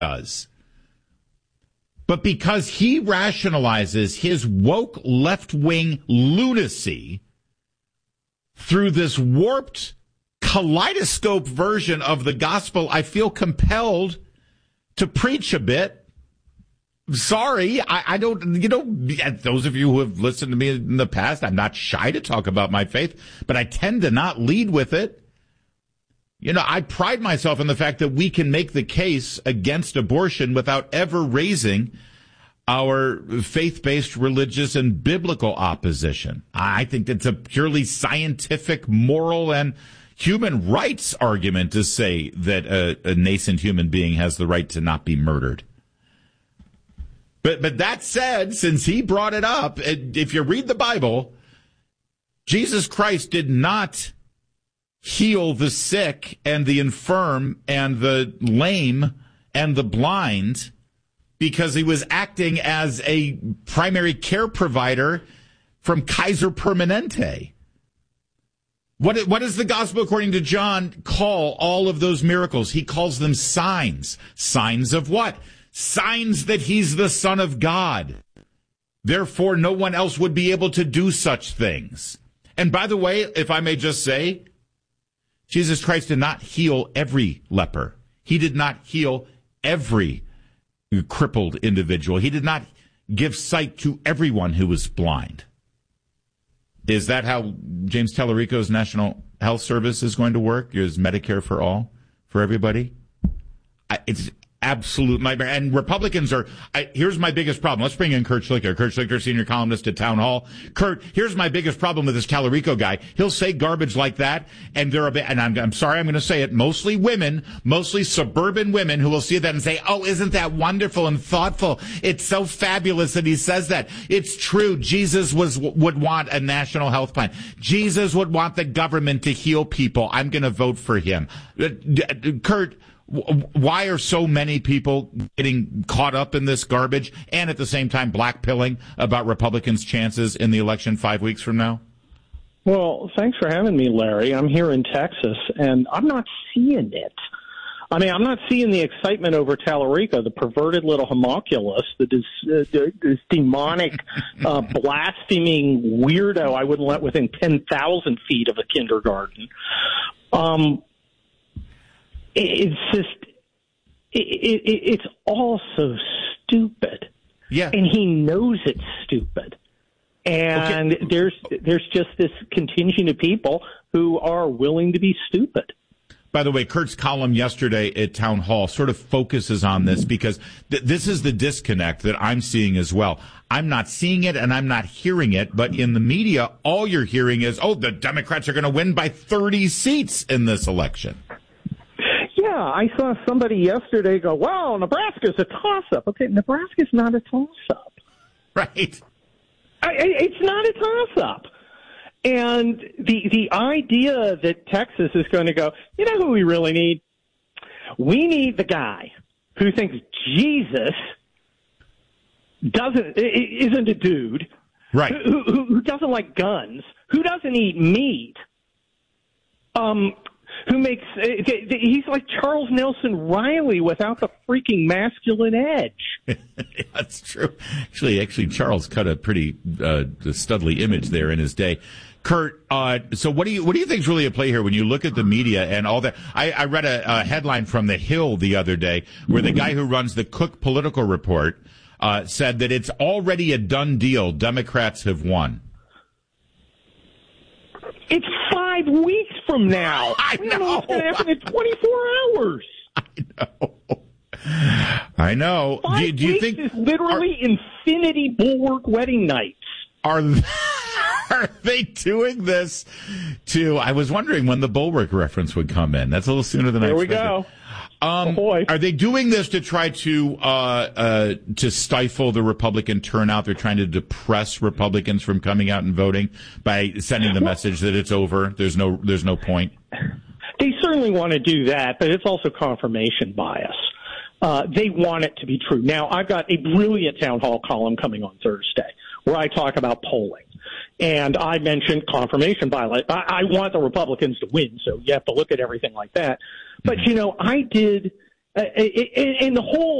does. But because he rationalizes his woke left-wing lunacy through this warped kaleidoscope version of the gospel, I feel compelled to preach a bit. Sorry, I don't, those of you who have listened to me in the past, I'm not shy to talk about my faith, but I tend to not lead with it. I pride myself in the fact that we can make the case against abortion without ever raising our faith-based religious and biblical opposition. I think it's a purely scientific, moral, and human rights argument to say that a nascent human being has the right to not be murdered. But that said, since he brought it up, if you read the Bible, Jesus Christ did not heal the sick and the infirm and the lame and the blind because he was acting as a primary care provider from Kaiser Permanente. What does the gospel according to John call all of those miracles? He calls them signs. Signs of what? Signs that he's the Son of God. Therefore, no one else would be able to do such things. And by the way, if I may just say, Jesus Christ did not heal every leper. He did not heal every crippled individual. He did not give sight to everyone who was blind. Is that how James Tallarico's National Health Service is going to work? Is Medicare for all, for everybody? It's absolute nightmare. And Republicans are, here's my biggest problem. Let's bring in Kurt Schlichter. Kurt Schlichter, senior columnist at Town Hall. Kurt, here's my biggest problem with this Tallarico guy. He'll say garbage like that, and I'm sorry, I'm going to say it, mostly women, mostly suburban women who will see that and say, oh, isn't that wonderful and thoughtful? It's so fabulous that he says that. It's true. Jesus would want a national health plan. Jesus would want the government to heal people. I'm going to vote for him. Kurt, why are so many people getting caught up in this garbage and at the same time blackpilling about Republicans' chances in the election 5 weeks from now? Well, thanks for having me, Larry. I'm here in Texas, and I'm not seeing it. I mean, I'm not seeing the excitement over Tallarico, the perverted little homunculus, this demonic, blaspheming weirdo I wouldn't let within 10,000 feet of a kindergarten. It's just, it's all so stupid. Yeah. And he knows it's stupid. And okay. There's just this contingent of people who are willing to be stupid. By the way, Kurt's column yesterday at Town Hall sort of focuses on this because this is the disconnect that I'm seeing as well. I'm not seeing it and I'm not hearing it, but in the media, all you're hearing is, oh, the Democrats are going to win by 30 seats in this election. Yeah, I saw somebody yesterday go, well, Nebraska's a toss-up. Okay, Nebraska's not a toss-up. Right. It's not a toss-up. And the idea that Texas is going to go, you know who we really need? We need the guy who thinks Jesus isn't a dude. Right. Who doesn't like guns, who doesn't eat meat, who makes he's like Charles Nelson Riley without the freaking masculine edge. That's true. Actually, Charles cut a pretty studly image there in his day. Kurt, so what do you think is really at play here when you look at the media and all that? I read a headline from The Hill the other day where the guy who runs the Cook Political Report said that it's already a done deal. Democrats have won. It's 5 weeks from now. I know. We don't know what's going to happen in 24 hours. I know. 5 do you weeks think is literally infinity bulwark wedding nights? Are they doing this to? I was wondering when the bulwark reference would come in. That's a little sooner than I expected. There we go. Are they doing this to try to stifle the Republican turnout? They're trying to depress Republicans from coming out and voting by sending the message that it's over. There's no point. They certainly want to do that, but it's also confirmation bias. They want it to be true. Now, I've got a brilliant town hall column coming on Thursday where I talk about polling. And I mentioned confirmation bias. I want the Republicans to win, so you have to look at everything like that. But, I did And the whole